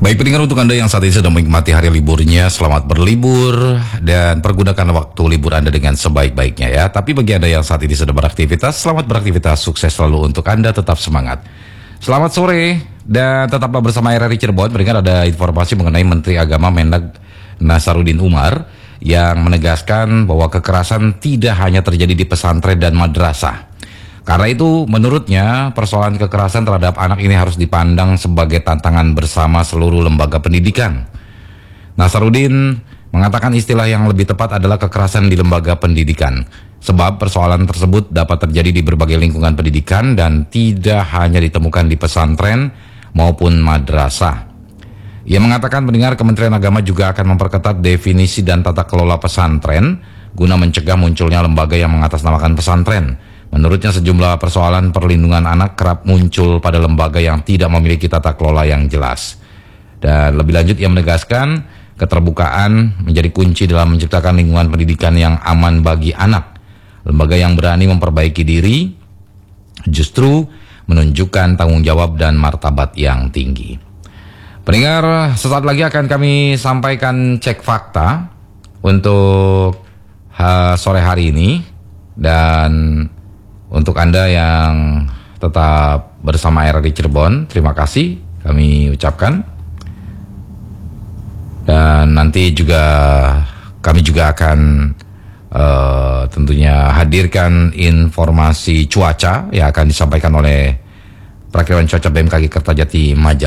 Baik pendengar, untuk Anda yang saat ini sedang menikmati hari liburnya, selamat berlibur dan pergunakan waktu libur Anda dengan sebaik-baiknya ya. Tapi bagi Anda yang saat ini sedang beraktivitas, selamat beraktivitas, sukses selalu untuk Anda, tetap semangat. Selamat sore dan tetaplah bersama RRI Cirebon. Pendengar, ada informasi mengenai Menteri Agama Mendag Nasaruddin Umar yang menegaskan bahwa kekerasan tidak hanya terjadi di pesantren dan madrasah. Karena itu, menurutnya, persoalan kekerasan terhadap anak ini harus dipandang sebagai tantangan bersama seluruh lembaga pendidikan. Nasaruddin mengatakan istilah yang lebih tepat adalah kekerasan di lembaga pendidikan, sebab persoalan tersebut dapat terjadi di berbagai lingkungan pendidikan dan tidak hanya ditemukan di pesantren maupun madrasah. Ia mengatakan pendengar, Kementerian Agama juga akan memperketat definisi dan tata kelola pesantren guna mencegah munculnya lembaga yang mengatasnamakan pesantren. Menurutnya, sejumlah persoalan perlindungan anak kerap muncul pada lembaga yang tidak memiliki tata kelola yang jelas. Dan lebih lanjut, ia menegaskan keterbukaan menjadi kunci dalam menciptakan lingkungan pendidikan yang aman bagi anak. Lembaga yang berani memperbaiki diri justru menunjukkan tanggung jawab dan martabat yang tinggi. Pendengar, sesaat lagi akan kami sampaikan cek fakta untuk sore hari ini. Dan untuk Anda yang tetap bersama RRI Cirebon, terima kasih kami ucapkan. Dan nanti juga kami juga akan tentunya hadirkan informasi cuaca yang akan disampaikan oleh Perakiraan Cuaca BMKG Kertajati Majalengka.